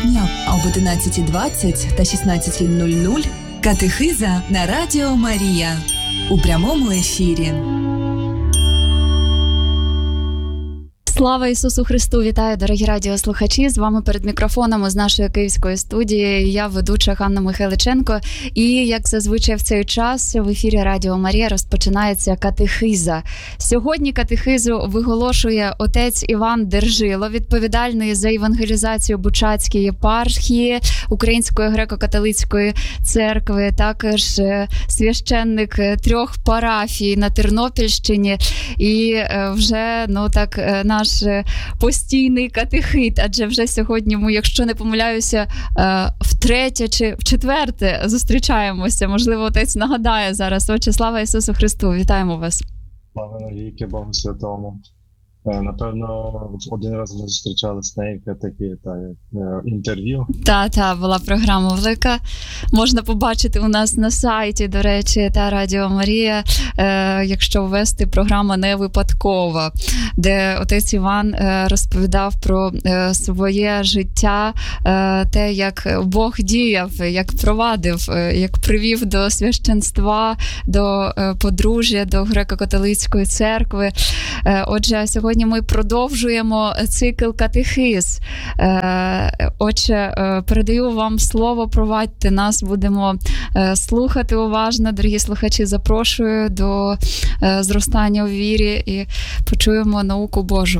щотижня об 11:20 та 16:00 катехиза на Радіо Марія у прямому ефірі. Слава Ісусу Христу! Вітаю, дорогі радіослухачі! З вами перед мікрофоном з нашої київської студії я, ведуча Ганна Михайличенко. І, як зазвичай в цей час, в епірі Радіо Марія розпочинається катехиза. Сьогодні катехизу виголошує отець Іван Держило, відповідальний за евангелізацію Бучацької єпархії Української греко-католицької церкви, також священник 3 парафій на Тернопільщині і вже, наш постійний катехит, адже вже сьогодні ми, якщо не помиляюся, втретє чи вчетверте зустрічаємося. Можливо, отець нагадає зараз. Отче, слава Ісусу Христу! Вітаємо вас! Слава навіки Богу Святому! Напевно, один раз ми зустрічалися на такі інтерв'ю. Та була програма велика. Можна побачити у нас на сайті, до речі, та Радіо Марія, якщо ввести програма «Не випадкова», де отець Іван розповідав про своє життя, те, як Бог діяв, як провадив, як привів до священства, до подружжя, до греко-католицької церкви. Отже, сьогодні ми продовжуємо цикл катехиз. Отже, передаю вам слово, провадьте нас, будемо слухати уважно. Дорогі слухачі, запрошую до зростання у вірі і почуємо науку Божу.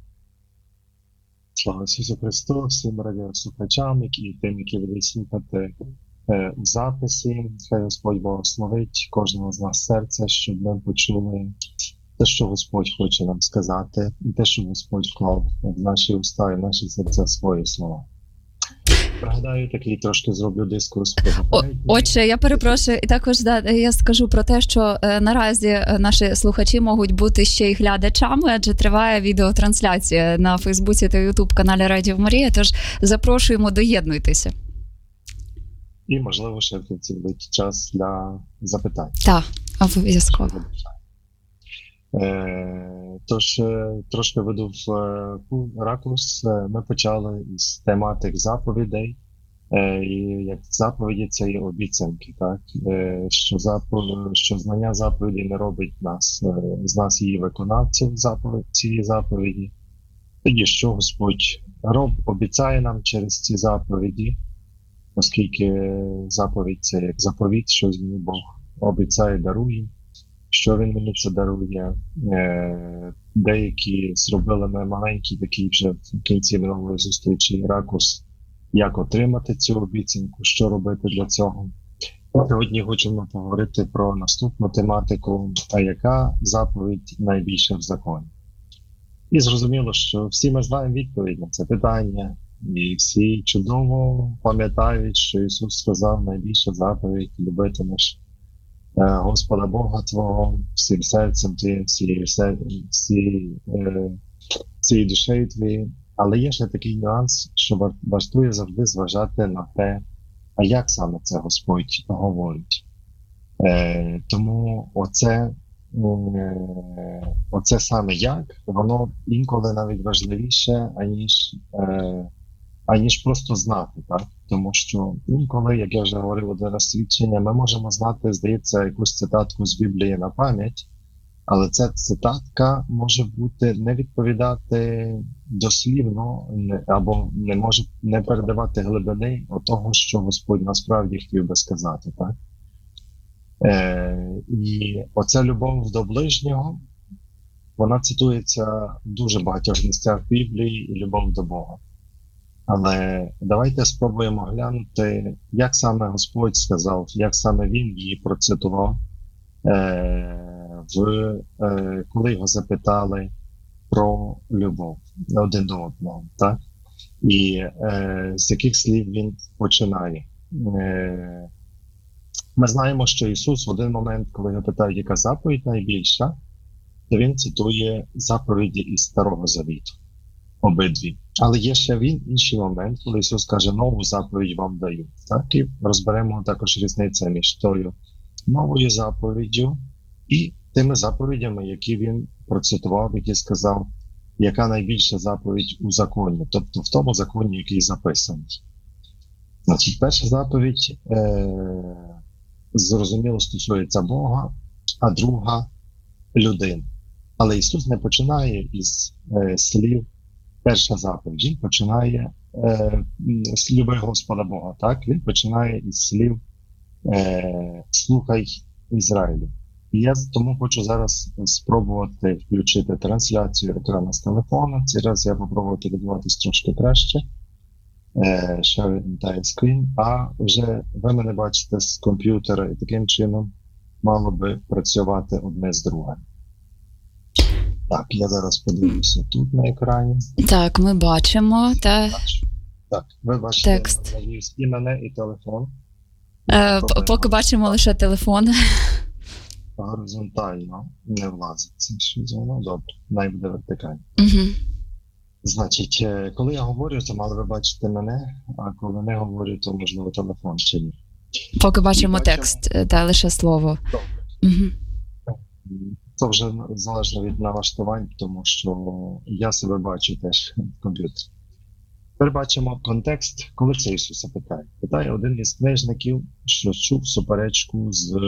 Слава Ісусу Христу, всім радіослухачам і тим, які будуть слухати в записі. Хай Господь благословить кожного з нас серця, щоб ми почули те, що Господь хоче нам сказати, і те, що Господь вклав в наші уста і в наші серця свої слова. Пригадаю, такий трошки зроблю дискурс. Отже, я перепрошую, і також я скажу про те, що наразі наші слухачі можуть бути ще й глядачами, адже триває відеотрансляція на Фейсбуці та Ютуб-каналі Радіо Марія, тож запрошуємо, доєднуйтеся. І, можливо, ще в кінці буде час для запитань. Так, обов'язково. Тож, трошки веду в ракурс. Ми почали з тематик заповідей, і як заповіді – це є обіцянки, так? Що знання заповідей не робить з нас її виконавців цієї заповіді. Тоді, що Господь обіцяє нам через ці заповіді, оскільки заповідь – це як заповідь, що мені Бог обіцяє, дарує. Що він мені це дарує. Деякі зробили ми маленький такий вже в кінці минулої зустрічі ракурс, як отримати цю обіцянку, що робити для цього. Сьогодні хочемо поговорити про наступну тематику, а яка заповідь найбільша в законі. І зрозуміло, що всі ми знаємо відповідь на це питання, і всі чудово пам'ятають, що Ісус сказав найбільша заповідь – любитимеш Господа Бога твого всім серцем твоїм, всією душею твоєю. Але є ще такий нюанс, що вартує завжди зважати на те, а як саме це Господь говорить. Тому оце саме як, воно інколи навіть важливіше, аніж просто знати, так? Тому що інколи, як я вже говорив один раз свідчення, ми можемо знати, здається, якусь цитатку з Біблії на пам'ять, але ця цитатка може бути не відповідати дослівно або не може не передавати глибини того, що Господь насправді хотів би сказати, так? І оця любов до ближнього, вона цитується в дуже багатьох місцях в Біблії, і любов до Бога. Але давайте спробуємо глянути, як саме Господь сказав, як саме Він її процитував, коли його запитали про любов один до одного. Так? І з яких слів Він починає. Ми знаємо, що Ісус в один момент, коли його питають, яка заповідь найбільша, то Він цитує заповіді із Старого Завіту. Обидві. Але є ще інший момент, коли Ісус каже, нову заповідь вам даю. Так? І розберемо також різницю між тою новою заповіддю і тими заповідями, які він процитував, які сказав, яка найбільша заповідь у законі, тобто в тому законі, який записаний. Значить, перша заповідь, зрозуміло, стосується Бога, а друга – людини. Але Ісус не починає із слів перша заповідь. Він починає з «люби Господа Бога». Так? Він починає із слів «слухай Ізраїлю». І я тому хочу зараз спробувати включити трансляцію екрану з телефона. Цей раз я попробую підготуватись трошки краще. Share entire screen. А вже ви мене бачите з комп'ютера, і таким чином мало би працювати одне з другим. Так, я зараз подивлюся тут на екрані. Так, ми бачимо. Так, ви бачите текст. і мене, і телефон. Поки бачимо лише телефон. Горизонтально не влазить. Це щось воно добре. Най буде вертикально. Угу. Значить, коли я говорю, то мали ви бачити мене, а коли не говорю, то можливо телефон чи ні. Поки бачимо текст, та лише слово. Добре. Угу. Це вже залежно від налаштувань, тому що я себе бачу теж в комп'ютері. Тепер бачимо контекст, коли це Ісуса питає. Питає один із книжників, що чув суперечку з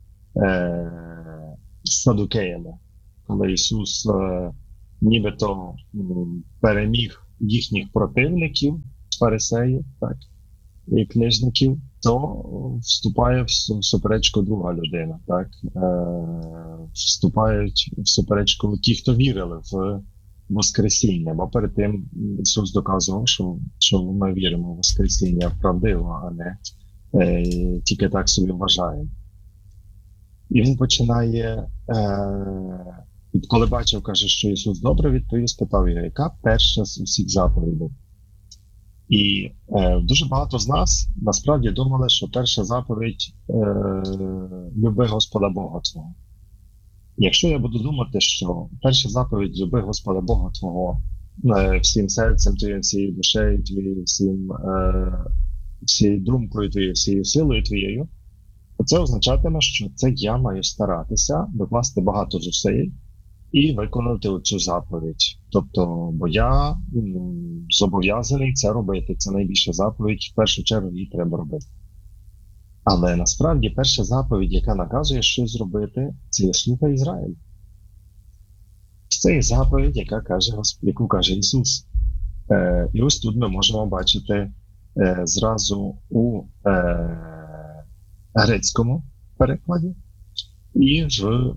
садукеями, коли Ісус нібито переміг їхніх противників, фарисеїв, так, і книжників, то вступає в суперечку друга людина, так, вступають в суперечку ті, хто вірили в Воскресіння, бо перед тим Ісус доказував, що ми віримо в Воскресіння правдиво, а не тільки так собі вважаємо. І він починає, коли бачив, каже, що Ісус добре відповів, спитав його, яка перша з усіх заповідей. І дуже багато з нас насправді думали, що перша заповідь люби Господа Бога твого. Якщо я буду думати, що перша заповідь люби Господа Бога твого всім серцем твоїм, всією душею твоєю, всією думкою твоєю, всією силою твоєю, то це означатиме, що це я маю старатися докласти багато зусиль і виконати цю заповідь. Тобто, бо я зобов'язаний це робити. Це найбільша заповідь, в першу чергу її треба робити. Але насправді перша заповідь, яка наказує щось зробити, це є слухай Ізраїль. Це є заповідь, яку каже Ісус. І ось тут ми можемо бачити зразу у грецькому перекладі і в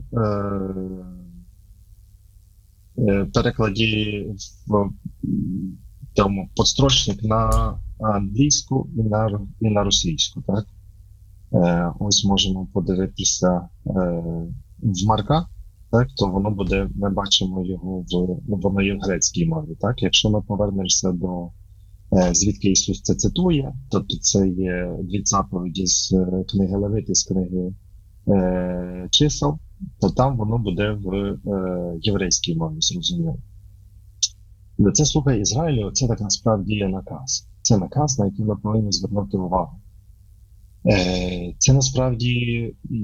перекладі в тому подстрочник на англійську і на російську. Так? Ось можемо подивитися в Марка, так, то воно буде, ми бачимо його воно є в грецькій мові. Так? Якщо ми повернемося до звідки Ісус це цитує, тобто це є дві заповіді з книги Левит і з книги Чисел, то там воно буде в єврейській мові, зрозуміло. Але це слухай Ізраїлю, це так насправді є наказ. Це наказ, на який ми повинні звернути увагу. Це насправді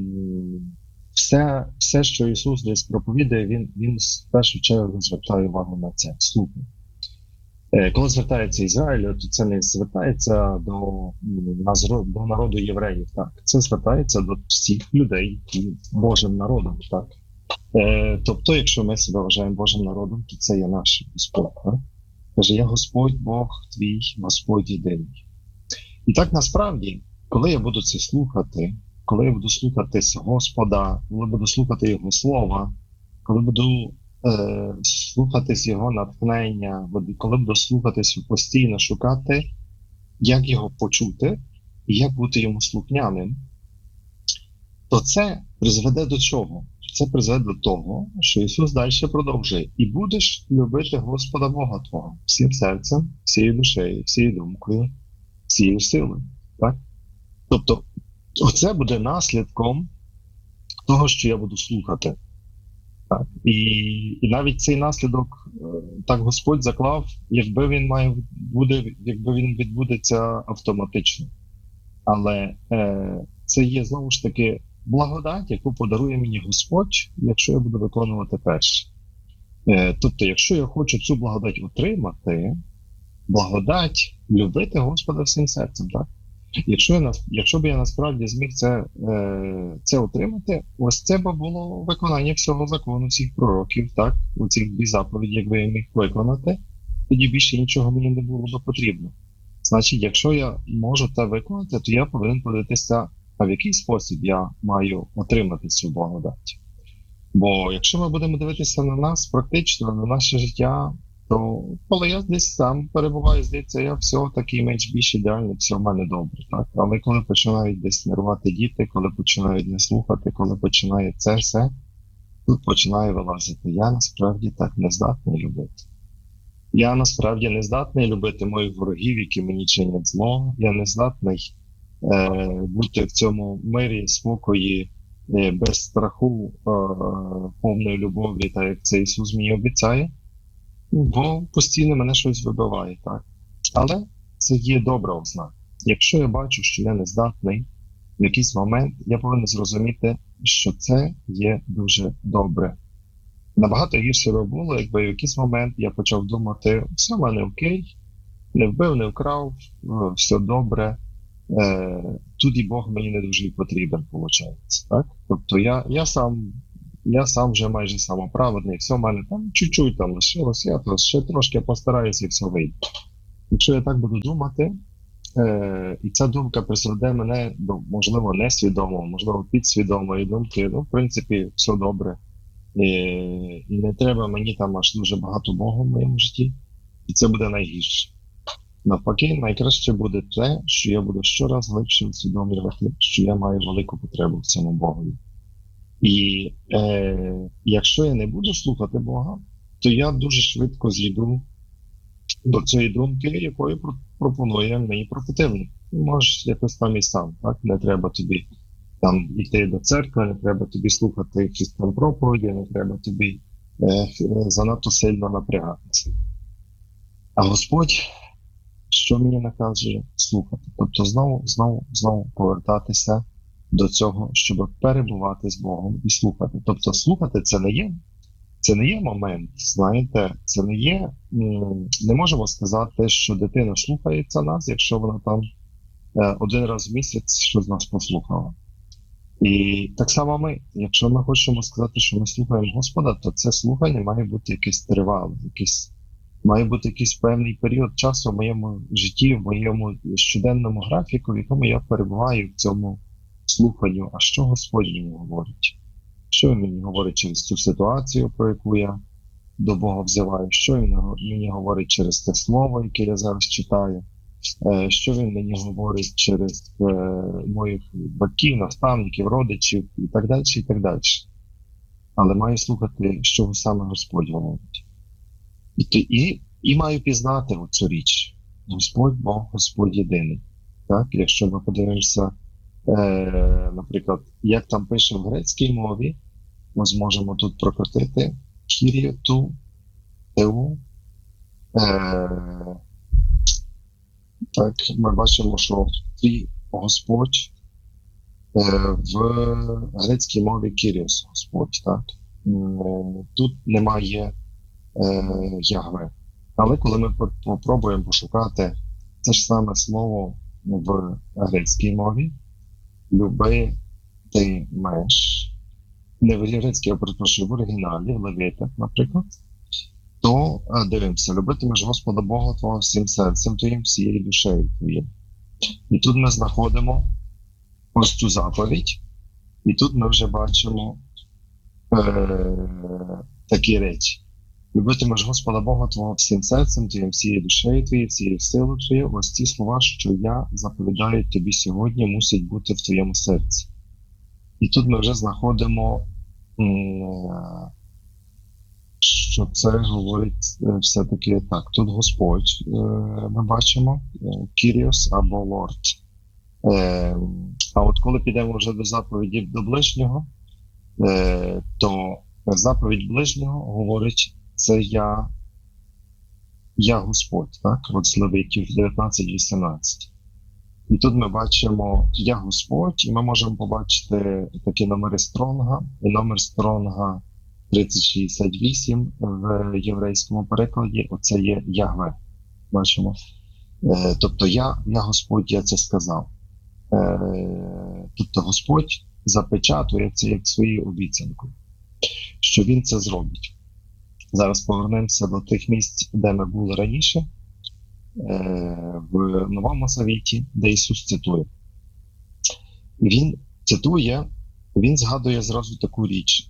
все, що Ісус десь проповідає, він в першу чергу звертає увагу на це. Слухай. Коли звертається Ізраїль, то це не звертається до народу євреїв, так. Це звертається до всіх людей Божим народом, так. Тобто, якщо ми себе вважаємо Божим народом, то це є наш Господь. Так? Каже, я Господь, Бог твій, Господь єдиний. І так насправді, коли я буду це слухати, коли я буду слухатись Господа, коли буду слухати Його Слова, коли буду слухатись Його натхнення, коли буду слухатись постійно шукати, як Його почути і як бути Йому слухняним, то це призведе до чого? Це призведе до того, що Ісус далі продовжує. І будеш любити Господа Бога твого всім серцем, всією душею, всією думкою, всією силою. Так? Тобто, оце буде наслідком того, що я буду слухати. Так. І навіть цей наслідок так Господь заклав, якби він відбудеться автоматично. Але це є знову ж таки благодать, яку подарує мені Господь, якщо я буду виконувати перше. Тобто, якщо я хочу цю благодать отримати, благодать любити Господа всім серцем, так? Якщо б я насправді зміг це отримати, ось це б було виконання всього закону, всіх пророків, так? У цих 2 заповіді, якби я міг виконати, тоді більше нічого мені не було б потрібно. Значить, якщо я можу це виконати, то я повинен подивитися, а в який спосіб я маю отримати цю благодать. Бо якщо ми будемо дивитися на нас, практично, на наше життя, то коли я десь сам перебуваю, здається, я всього такий менш більш ідеальний, все в мене добре. Так? Але коли починають десь нервувати діти, коли починають не слухати, коли починає це все, тут починає вилазити. Я насправді так не здатний любити. Я насправді не здатний любити моїх ворогів, які мені чинять зло. Я не здатний бути в цьому мирі, спокої, без страху, повної любові, так як це Ісус мені обіцяє. Бо постійно мене щось вибиває, так. Але це є добра ознака. Якщо я бачу, що я не здатний, в якийсь момент я повинен зрозуміти, що це є дуже добре. Набагато гірше би було, якби в якийсь момент я почав думати, все в мене окей, не вбив, не вкрав, все добре, тут і Бог мені не дуже потрібен, виходить. Так? Тобто я сам вже майже самоправедний, все в мене там чуть-чуть там лишилось, я то ще трошки постараюся і все вийде. Якщо я так буду думати, і ця думка призведе мене до, можливо, несвідомого, можливо, підсвідомої думки, в принципі, все добре. І не треба мені там аж дуже багато Бога в моєму житті, і це буде найгірше. Навпаки, найкраще буде те, що я буду щораз глибше усвідомлювати, що я маю велику потребу в цьому Богові. І якщо я не буду слухати Бога, то я дуже швидко зійду до цієї думки, якою пропонує мені противник. Можеш якось там і сам, так? Не треба тобі там йти до церкви, не треба тобі слухати якісь там проповіді, не треба тобі занадто сильно напрягатися. А Господь, що мені наказує? Слухати. Тобто знову повертатися до цього, щоб перебувати з Богом і слухати. Тобто слухати це не є момент, знаєте, це не є, не можемо сказати, що дитина слухається нас, якщо вона там один раз в місяць щось нас послухала. І так само якщо ми хочемо сказати, що ми слухаємо Господа, то це слухання має бути якесь тривале, має бути якийсь певний період часу в моєму житті, в моєму щоденному графіку, в якому я перебуваю в цьому слуханню. А що Господь мені говорить? Що Він мені говорить через цю ситуацію, про яку я до Бога взиваю? Що Він мені говорить через те слово, яке я зараз читаю? Що Він мені говорить через моїх батьків, наставників, родичів і так далі, і так далі. Але маю слухати, що саме Господь говорить. І маю пізнати оцю річ. Господь Бог, Господь єдиний. Так? Якщо ми подивимося, наприклад, як там пише в грецькій мові, ми зможемо тут прокрутити Kyrie tu Theou. Так, ми бачимо, що твій Господь в грецькій мові Kyrios, Господь, так? Тут немає Ягве. Але коли ми попробуємо пошукати це ж саме слово в грецькій мові, люби ти меш, не в грецькій, я перепрошую, в оригіналі, в Левітах, наприклад, то дивимося, любитимеш Господа Бога твого всім серцем твоїм, всією душею твоєю. І тут ми знаходимо ось цю заповідь, і тут ми вже бачимо такі речі. Любитимеш Господа Бога твого всім серцем твоїм, всією душею твоєю, всією силою твоєю. Ось ці слова, що я заповідаю тобі сьогодні, мусять бути в твоєму серці. І тут ми вже знаходимо, що це говорить все-таки так. Тут Господь, ми бачимо, Kyrios або Лорд. А от коли підемо вже до заповіді до ближнього, то заповідь ближнього говорить, це я Господь, так? От з Левитів 19:18. І тут ми бачимо я Господь, і ми можемо побачити такі номери Стронга, і номер Стронга 3068 в єврейському перекладі, оце є Ягве. Бачимо. Тобто я Господь, я це сказав. Тобто Господь запечатує це як своєю обіцянкою, що Він це зробить. Зараз повернемося до тих місць, де ми були раніше, в Новому Завіті, де Ісус цитує. Він цитує, він згадує зразу таку річ,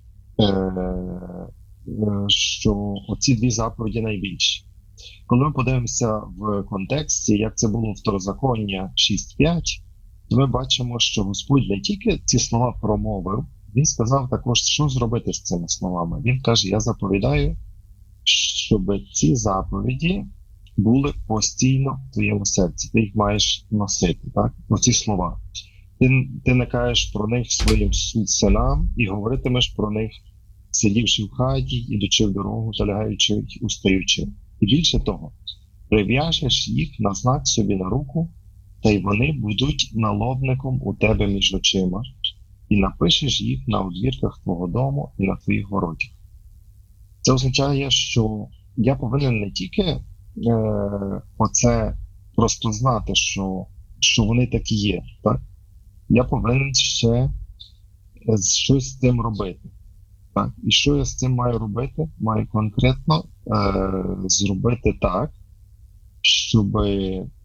що оці дві заповіді найбільші. Коли ми подивимося в контексті, як це було в Второзаконня 6.5, то ми бачимо, що Господь не тільки ці слова промовив, Він сказав також, що зробити з цими словами. Він каже, я заповідаю, щоб ці заповіді були постійно в твоєму серці. Ти їх маєш носити, так? Оці слова. Ти не кажеш про них своїм синам і говоритимеш про них, сидівши в хаті, ідучи в дорогу, та лягаючи і устаючи. І більше того, прив'яжеш їх на знак собі на руку, та й вони будуть налобником у тебе між очима, і напишеш їх на одвірках твого дому і на твоїх воротях. Це означає, що я повинен не тільки оце просто знати, що вони такі є, так? Я повинен ще щось з цим робити. Так? І що я з цим маю робити? Маю конкретно зробити так, щоб